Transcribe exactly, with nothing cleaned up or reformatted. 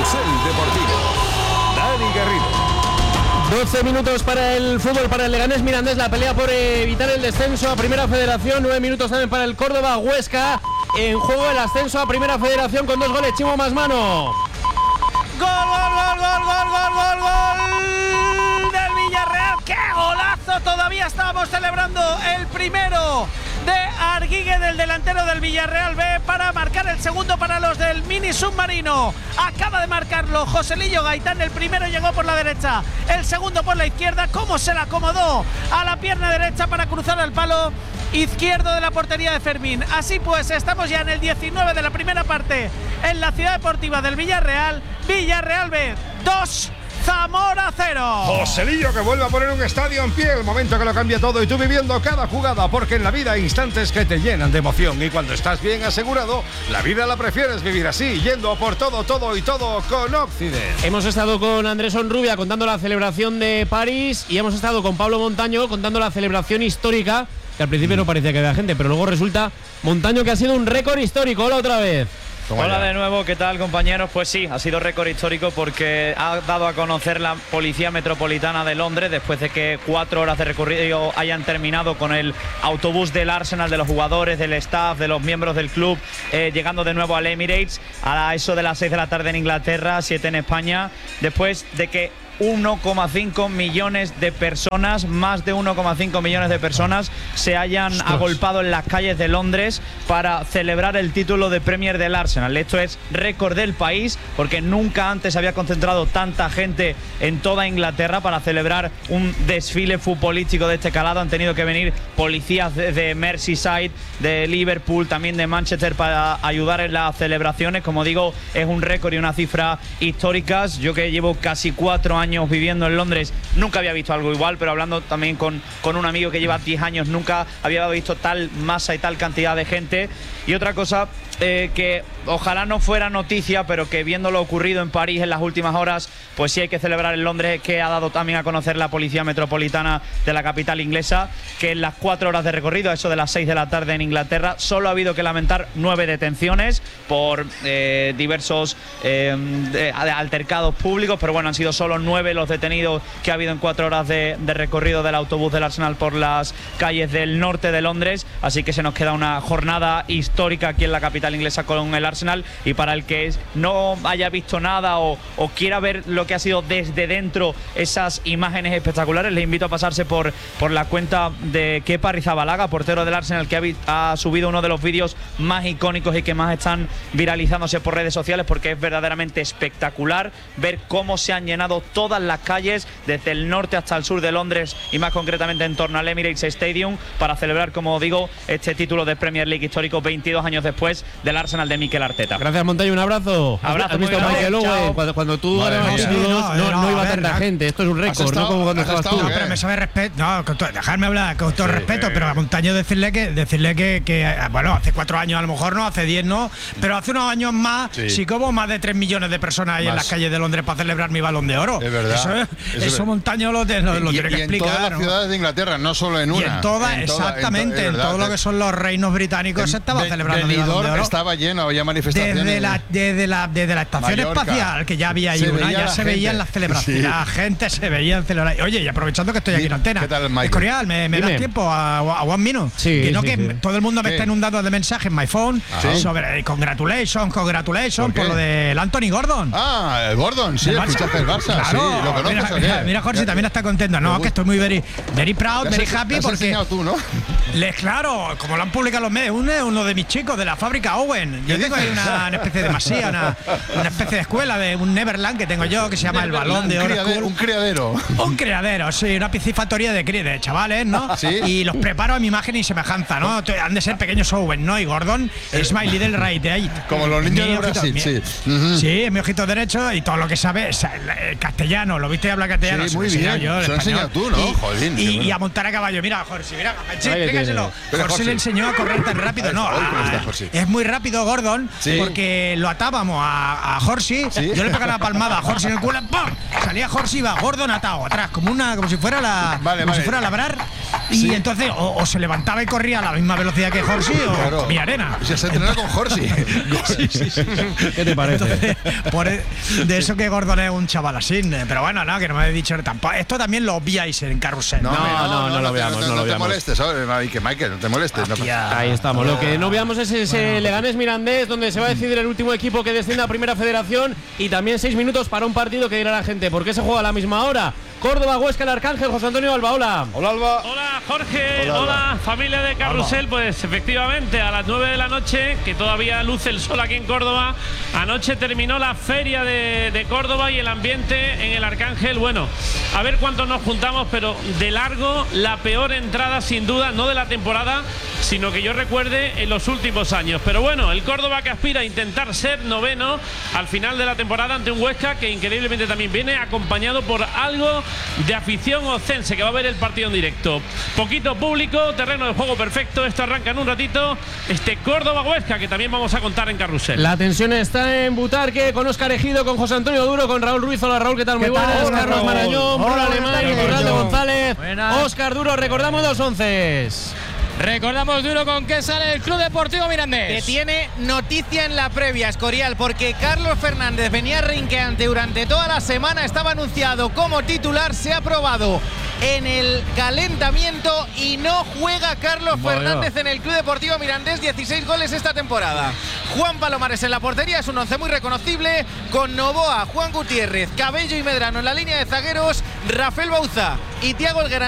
Carrusel Deportivo. Dani Garrido. doce minutos para el fútbol, para el Leganés Mirandés, la pelea por evitar el descenso a Primera Federación. nueve minutos también para el Córdoba Huesca. En juego el ascenso a Primera Federación con dos goles. Chimo Masmano. Gol, gol, gol, gol, gol, gol, gol, gol del Villarreal. ¡Qué golazo! Todavía estábamos celebrando el primero de Arguigue, del delantero del Villarreal B, para marcar el segundo para los del Mini Submarino. Acaba de marcarlo Joselillo Gaitán. El primero llegó por la derecha, el segundo por la izquierda. Cómo se la acomodó a la pierna derecha para cruzar el palo izquierdo de la portería de Fermín. Así pues, estamos ya en el diecinueve de la primera parte en la Ciudad Deportiva del Villarreal. Villarreal B dos, Zamora cero. Joselillo que vuelve a poner un estadio en pie, el momento que lo cambia todo, y tú viviendo cada jugada, porque en la vida hay instantes que te llenan de emoción, y cuando estás bien asegurado, la vida la prefieres vivir así, yendo por todo, todo y todo con Occident. Hemos estado con Andrés Onrubia contando la celebración de París, y hemos estado con Pablo Montaño contando la celebración histórica, que al principio no parecía que había gente, pero luego resulta, Montaño, que ha sido un récord histórico. Hola otra vez. Hola de nuevo, ¿qué tal, compañeros? Pues sí, ha sido récord histórico porque ha dado a conocer la Policía Metropolitana de Londres, después de que cuatro horas de recorrido hayan terminado con el autobús del Arsenal, de los jugadores, del staff, de los miembros del club, eh, llegando de nuevo al Emirates a eso de las seis de la tarde en Inglaterra, siete en España, después de que uno coma cinco millones de personas, más de uno coma cinco millones de personas se hayan Ostras. agolpado en las calles de Londres para celebrar el título de Premier del Arsenal. Esto es récord del país, porque nunca antes había concentrado tanta gente en toda Inglaterra para celebrar un desfile futbolístico de este calado. Han tenido que venir policías de, de Merseyside, de Liverpool, también de Manchester, para ayudar en las celebraciones. Como digo, es un récord y una cifra históricas. Yo, que llevo casi cuatro años viviendo en Londres, nunca había visto algo igual, pero hablando también con, con un amigo que lleva diez años, nunca había visto tal masa y tal cantidad de gente. Y otra cosa eh, que ojalá no fuera noticia, pero que viendo lo ocurrido en París en las últimas horas, pues sí hay que celebrar en Londres, que ha dado también a conocer la Policía Metropolitana de la capital inglesa, que en las cuatro horas de recorrido, a eso de las seis de la tarde en Inglaterra, solo ha habido que lamentar nueve detenciones por eh, diversos eh, de, de altercados públicos, pero bueno, han sido solo nueve los detenidos que ha habido en cuatro horas de, de recorrido del autobús del Arsenal por las calles del norte de Londres. Así que se nos queda una jornada histórica aquí en la capital inglesa con el Arsenal, y para el que no haya visto nada o, o quiera ver lo que ha sido desde dentro esas imágenes espectaculares, les invito a pasarse por, por la cuenta de Kepa Arrizabalaga, portero del Arsenal, que ha, ha subido uno de los vídeos más icónicos y que más están viralizándose por redes sociales, porque es verdaderamente espectacular ver cómo se han llenado todas las calles desde el norte hasta el sur de Londres, y más concretamente en torno al Emirates Stadium, para celebrar, como digo, este título de Premier League histórico veintidós años después del Arsenal de Mikel Arteta. Gracias, Montaño, un abrazo. Abrazo. ¿Has visto, Michael Owen? Cuando, cuando tú vale, ganabas no, títulos, no, no, no, no iba a ver, tanta gente. Esto es un récord, no como cuando estabas tú. No, pero me sabe respeto. No, con todo, dejarme hablar con todo sí, respeto, eh. pero a Montaño decirle que decirle que, que, bueno, hace cuatro años a lo mejor no, hace diez no, pero hace unos años más, sí, sí como más de tres millones de personas ahí más en las calles de Londres para celebrar mi Balón de Oro. Es verdad. Eso, es, eso Montaño lo, lo, lo y, tiene que y explicar. En todas las ciudades de Inglaterra, no solo en una. Y en todas, en exactamente, toda, en, en, to, en todo lo que son los reinos británicos en, se estaba de, celebrando mi Balón de Oro. Estaba lleno, había manifestaciones. Desde la, desde la, desde la estación Mallorca espacial, que ya había ahí se una, ya se gente. veían las celebraciones. Sí. La gente se veía celebrar. Oye, y aprovechando que estoy aquí en antena, ¿qué tal, Escorial, ¿me, me das tiempo a, a One Minute? Sí, que no, sí, que sí. todo el mundo me ¿Qué? está inundando de mensajes en my phone ¿Sí? sobre congratulations, congratulations ¿Por, por lo del Anthony Gordon. Ah, el Gordon, sí, el fichaje del Barça. Claro, sí, ¿lo conoces mira, o qué? mira, mira, Jorge, también está contento. No, que estoy muy very, very proud, very happy, has porque tú, ¿no? les, claro, como lo han publicado los medios, uno, uno de mis chicos de la fábrica Owen. Yo tengo ahí una, una especie de masía, una, una especie de escuela de un Neverland que tengo yo, que se llama el Balón de Oro. Un criadero. Un criadero, sí, una piscifactoría de, cri de chavales, ¿no? ¿Sí? Y los preparo a mi imagen y semejanza, ¿no? Han de ser pequeños Owen, ¿no? Y Gordon es my little right de ahí. Como los niños mi de Brasil, mi, sí. Uh-huh. Sí, es mi ojito derecho y todo lo que sabe es el castellano. ¿Lo viste hablar castellano? Sí, muy bien. Yo, se lo enseñado tú, ¿no? Y, Jolín, y, bueno. y a montar a caballo. Mira, Jorge, mira, sí, explícaselo. Jorge le enseñó a correr tan rápido. No, Hoy, ah, está, es muy muy rápido Gordon, Sí. porque lo atábamos a, a Horsi. Sí. Yo le pegaba una palmada a Horsi en el culo, ¡pum! Salía Horsi, iba Gordon atado atrás, como una, como si fuera la, Vale, como vale. si fuera a labrar. Y Sí. entonces o, o se levantaba y corría a la misma velocidad que Horsi o Claro. comía arena. Se entrena con Horsi. Sí, sí, sí. ¿Qué te parece? Entonces, por e- de eso que Gordon es un chaval así. eh, Pero bueno, no, que no me habéis dicho tampoco. Esto también lo obviáis en Carrusel. No, hombre, no, no lo te- veamos, te- no lo No te veamos. molestes, ¿sabes? Que Michael, no te molestes. no pasa- Ahí estamos. Lo que no veamos es ese Leganés Mirandés, donde se va a decidir el último equipo que descienda a Primera Federación, y también seis minutos para un partido que dirá la gente. ¿Por qué se juega a la misma hora? Córdoba, Huesca, el Arcángel, José Antonio Alba, hola. Hola, Alba. Hola Jorge, Hola, hola, familia de Carrusel. Pues efectivamente a las nueve de la noche, que todavía luce el sol aquí en Córdoba, anoche terminó la feria de, de Córdoba y el ambiente en el Arcángel. Bueno, a ver cuántos nos juntamos, pero de largo la peor entrada sin duda, no de la temporada, sino que yo recuerde en los últimos años. Pero bueno, el Córdoba que aspira a intentar ser noveno al final de la temporada ante un Huesca que increíblemente también viene acompañado por algo de afición ocense, que va a ver el partido en directo. Poquito público, terreno de juego perfecto. Esto arranca en un ratito. Este Córdoba-Huesca, que también vamos a contar en Carrusel. La tensión está en Butarque, con Óscar Ejido, con José Antonio Duro, con Raúl Ruiz. Hola Raúl, ¿qué tal? Muy ¿Qué tal? buenas. Hola, Carlos Raúl. Marañón, Bruno Hola, Alemán buenas y tardes, Iturralde Raúl. González. Buenas. Óscar Duro, recordamos los once. Recordamos duro con qué sale el Club Deportivo Mirandés. Que tiene noticia en la previa, Escorial, porque Carlos Fernández venía rinqueante durante toda la semana, estaba anunciado como titular, se ha probado en el calentamiento y no juega Carlos Vaya. Fernández en el Club Deportivo Mirandés, dieciséis goles esta temporada. Juan Palomares en la portería, es un once muy reconocible, con Novoa, Juan Gutiérrez, Cabello y Medrano en la línea de zagueros, Rafael Bauza y Thiago Helguera